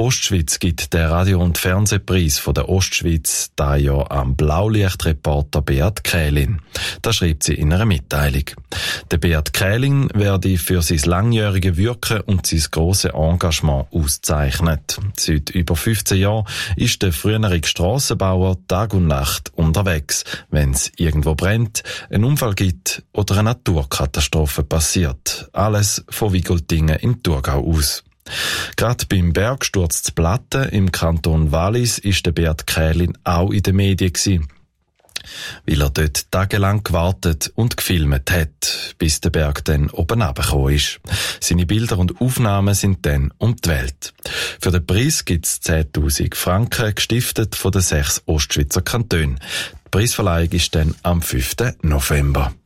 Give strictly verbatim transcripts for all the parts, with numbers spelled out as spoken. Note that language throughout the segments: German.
Ostschweiz gibt den Radio- und Fernsehpreis von der Ostschweiz dieses Jahr am Blaulichtreporter Beat Kählin. Das schreibt sie in einer Mitteilung. Der Beat Kählin werde für sein langjährige Wirken und sein grosses Engagement ausgezeichnet. Seit über fünfzehn Jahren ist der frühere Strassenbauer Tag und Nacht unterwegs, wenn es irgendwo brennt, einen Unfall gibt oder eine Naturkatastrophe passiert. Alles von Wigoltingen im Thurgau aus. Gerade beim Bergsturz zu Platten im Kanton Wallis ist der Beat Kählin auch in den Medien gewesen, weil er dort tagelang gewartet und gefilmt hat, bis der Berg dann oben runtergekommen ist. Seine Bilder und Aufnahmen sind dann um die Welt. Für den Preis gibt es zehntausend Franken, gestiftet von den sechs Ostschweizer Kantonen. Die Preisverleihung ist dann am fünften November.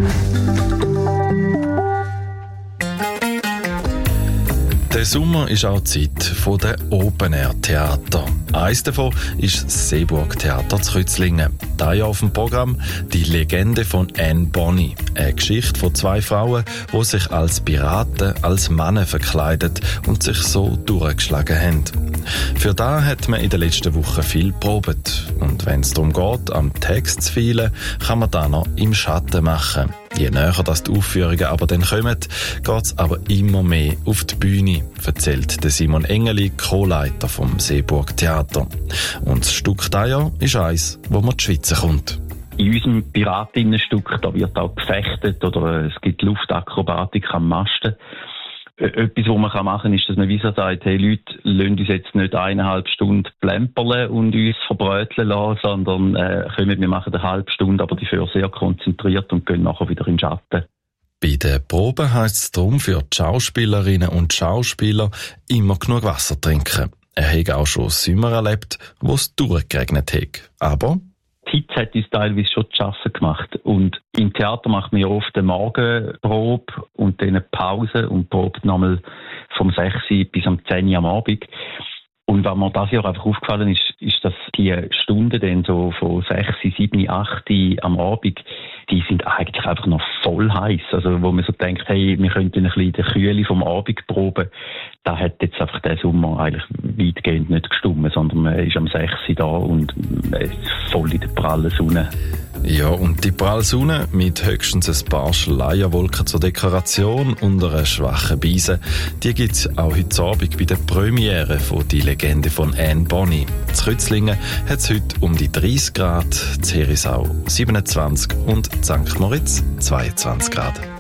Der Sommer ist auch die Zeit der Open-Air-Theater. Eines davon ist das Seeburg-Theater zu Kützlingen. Da ja auf dem Programm die Legende von Anne Bonny. Eine Geschichte von zwei Frauen, die sich als Piraten, als Männer verkleidet und sich so durchgeschlagen haben. Für da hat man in den letzten Wochen viel probiert. Und wenn es darum geht, am Text zu feilen, kann man das noch im Schatten machen. Je näher das die Aufführungen aber dann kommen, geht es aber immer mehr auf die Bühne, erzählt der Simon Engeli, Co-Leiter vom Seeburg Theater. Und das Stück dieses Jahr ist eins, wo man die Schweiz kommt. In unserem Piratinnenstück, da wird auch gefechtet oder es gibt Luftakrobatik am Masten. Etwas, was man machen kann, ist, dass man wie so sagt, hey Leute, lasst uns jetzt nicht eineinhalb Stunden plemperle und uns verbröteln lassen, sondern äh, kommen, wir machen eine halbe Stunde, aber dafür sehr konzentriert und gehen nachher wieder in den Schatten. Bei den Proben heisst es darum für die Schauspielerinnen und Schauspieler immer genug Wasser trinken. Er hat auch schon Sommer erlebt, wo es durchgeregnet hat. Aber die Hitze hat uns teilweise schon zu schaffen gemacht. Und im Theater macht man ja oft eine Morgenprobe und dann eine Pause und probt nochmal vom sechs bis um zehn Uhr am Abend. Und was mir dieses Jahr einfach aufgefallen ist, ist, dass die Stunden dann so von sechs, sieben, acht am Abend, die sind eigentlich einfach noch voll heiß. Also, wo man so denkt, hey, wir könnten ein bisschen die Kühle vom Abend proben. Da hat jetzt einfach der Sommer eigentlich weitgehend nicht gestummen, sondern man ist am sechs da und man ist voll in der prallen Sonne. Ja, und die pralle Sonne mit höchstens ein paar Schleierwolken zur Dekoration und einer schwachen Beise, die gibt es auch heute Abend bei der Premiere von «Die Legende von Anne Bonny». In Kützlingen hat es heute um die dreißig Grad, in Herisau siebenundzwanzig und in Sankt Moritz zweiundzwanzig Grad.